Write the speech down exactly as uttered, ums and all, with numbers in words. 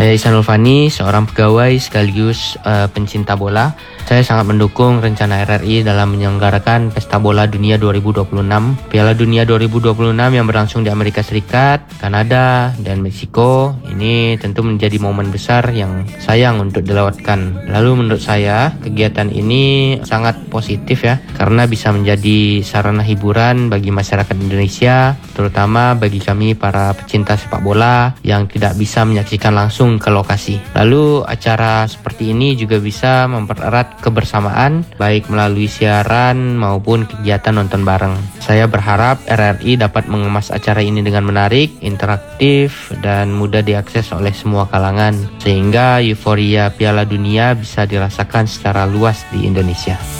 Saya Ihsanul Fani, seorang pegawai sekaligus uh, pencinta bola. Saya sangat mendukung rencana R R I dalam menyelenggarakan Pesta Bola Dunia dua ribu dua puluh enam. Piala Dunia dua ribu dua puluh enam yang berlangsung di Amerika Serikat, Kanada, dan Meksiko. Ini tentu menjadi momen besar yang sayang untuk dilewatkan. Lalu menurut saya, kegiatan ini sangat positif ya, karena bisa menjadi sarana hiburan bagi masyarakat Indonesia, terutama bagi kami para pecinta sepak bola yang tidak bisa menyaksikan langsung ke lokasi. Lalu acara seperti ini juga bisa mempererat kebersamaan baik melalui siaran maupun kegiatan nonton bareng. Saya berharap R R I dapat mengemas acara ini dengan menarik, interaktif, dan mudah diakses oleh semua kalangan sehingga euforia Piala Dunia bisa dirasakan secara luas di Indonesia.